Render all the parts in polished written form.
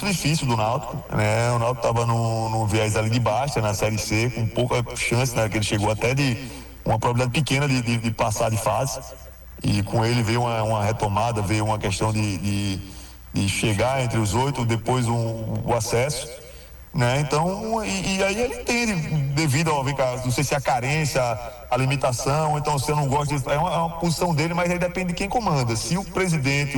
muito difícil do Náutico, né? O Náutico estava no viés ali de baixo, na Série C, com pouca chance, né? Que ele chegou até de uma probabilidade pequena de passar de fase. E com ele veio uma retomada, veio uma questão de chegar entre os 8, depois o acesso, né? Então, e aí ele entende, devido ao, não sei se a carência, a limitação, então se eu não gosto disso, é uma posição dele, mas aí depende de quem comanda. Se o presidente,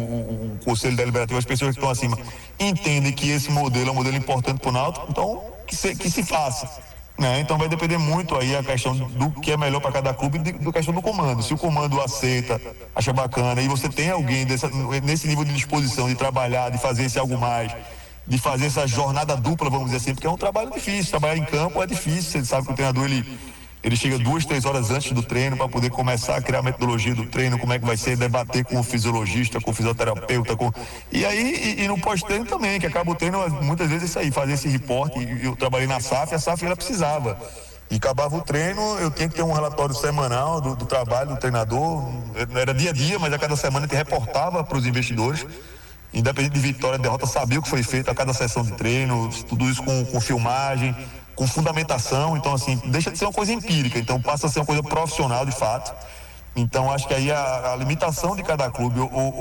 o Conselho Deliberativo, as pessoas que estão acima, entendem que esse modelo é um modelo importante para o Náutico, então que se faça. Né? Então vai depender muito aí a questão do que é melhor para cada clube e da questão do comando. Se o comando aceita, acha bacana, e você tem alguém nesse nível de disposição de trabalhar, de fazer esse algo mais, de fazer essa jornada dupla, vamos dizer assim, porque é um trabalho difícil. Trabalhar em campo é difícil. Você sabe que o treinador ele chega 2, 3 horas antes do treino para poder começar a criar a metodologia do treino, como é que vai ser, debater com o fisiologista, com o fisioterapeuta, e aí e no pós-treino também, que acaba o treino muitas vezes isso aí, fazer esse reporte. Eu trabalhei na SAF, a SAF ela precisava, e acabava o treino, eu tinha que ter um relatório semanal do trabalho do treinador, era dia a dia, mas a cada semana a gente reportava para os investidores, independente de vitória, derrota, sabia o que foi feito a cada sessão de treino, tudo isso com filmagem, com fundamentação. Então assim, deixa de ser uma coisa empírica, então passa a ser uma coisa profissional de fato. Então acho que aí a limitação de cada clube,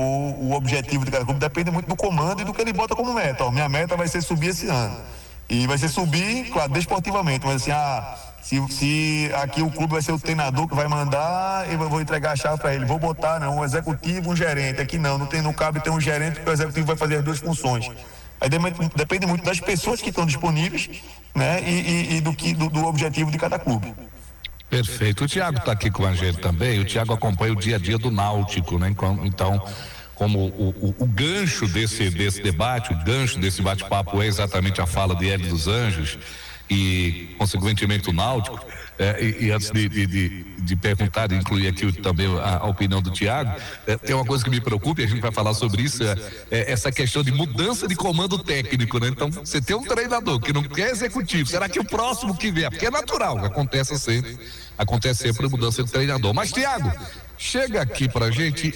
o objetivo de cada clube depende muito do comando e do que ele bota como meta. Minha meta vai ser subir esse ano, e vai ser subir, claro, desportivamente, mas assim, se aqui o clube vai ser o treinador que vai mandar, eu vou entregar a chave para ele, vou botar um executivo, um gerente. Aqui não cabe ter um gerente, porque o executivo vai fazer as duas funções. Aí depende muito das pessoas que estão disponíveis, né? E do objetivo de cada clube. Perfeito. O Thiago está aqui com a gente também. O Thiago acompanha o dia a dia do Náutico, né? Então, como o gancho desse debate, o gancho desse bate-papo é exatamente a fala de Hélio dos Anjos e, consequentemente, o Náutico. E antes de perguntar, de incluir aqui também a opinião do Thiago, tem uma coisa que me preocupa, e a gente vai falar sobre isso, essa questão de mudança de comando técnico, né? Então, você tem um treinador que não quer executivo, será que o próximo que vier, porque é natural, acontece sempre a mudança de treinador. Mas, Thiago, chega aqui pra gente,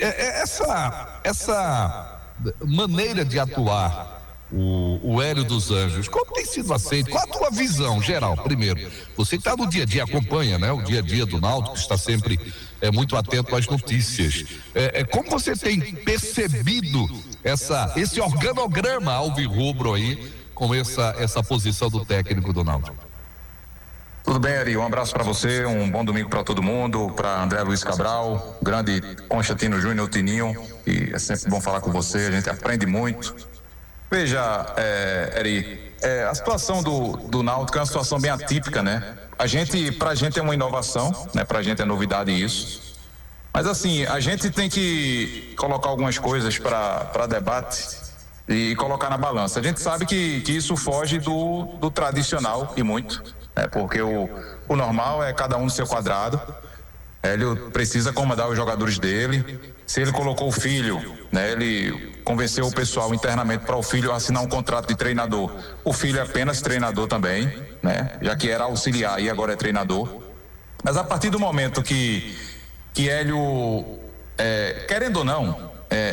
essa maneira de atuar o Hélio dos Anjos, como tem sido aceito? Qual a tua visão geral? Primeiro, você que está no dia a dia, acompanha, né? O dia a dia do Náutico, está sempre muito atento às notícias. Como você tem percebido esse organograma alvirrubro aí, com essa posição do técnico do Náutico? Tudo bem, Ari? Um abraço para você, um bom domingo para todo mundo, para André Luiz Cabral, grande Constantino Júnior, Tininho, e é sempre bom falar com você, a gente aprende muito. Veja, Eri, a situação do Náutico é uma situação bem atípica, né? Pra gente é uma inovação, né? Pra gente é novidade isso. Mas assim, a gente tem que colocar algumas coisas para debate e colocar na balança. A gente sabe que isso foge do tradicional e muito, né? Porque o normal é cada um no seu quadrado. Ele precisa comandar os jogadores dele. Se ele colocou o filho, né, ele convenceu o pessoal internamente para o filho assinar um contrato de treinador. O filho é apenas treinador também, né, já que era auxiliar e agora é treinador. Mas a partir do momento que Hélio, querendo ou não,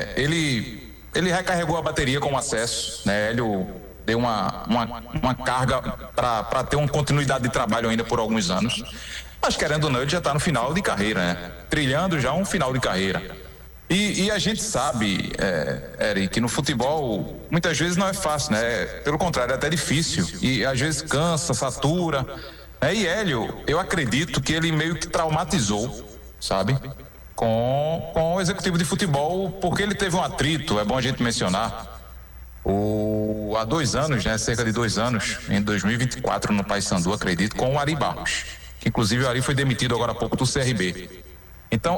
ele recarregou a bateria com o acesso, né, Hélio deu uma carga para ter uma continuidade de trabalho ainda por alguns anos. Mas querendo ou não, ele já está no final de carreira, né? Trilhando já um final de carreira. E a gente sabe, Eric, que no futebol muitas vezes não é fácil, né? Pelo contrário, é até difícil. E às vezes cansa, satura. E Hélio, eu acredito que ele meio que traumatizou, sabe? Com o executivo de futebol, porque ele teve um atrito, é bom a gente mencionar. Há 2 anos, né? Cerca de 2 anos, em 2024, no Paysandu, acredito, com o Ari Barros. Inclusive o Ari foi demitido agora há pouco do CRB. Então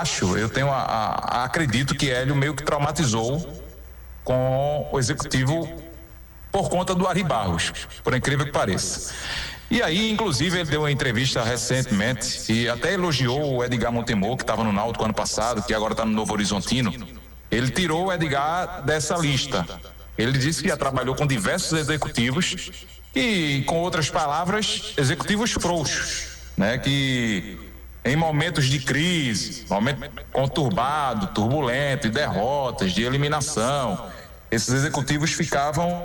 acredito que Hélio meio que traumatizou com o executivo por conta do Ari Barros, por incrível que pareça. E aí, inclusive, ele deu uma entrevista recentemente e até elogiou o Edgar Montemor, que estava no Náutico ano passado, que agora está no Novo Horizontino. Ele tirou o Edgar dessa lista. Ele disse que já trabalhou com diversos executivos e, com outras palavras, executivos frouxos, né? Que em momentos de crise, momento conturbado, turbulento, de derrotas, de eliminação, esses executivos ficavam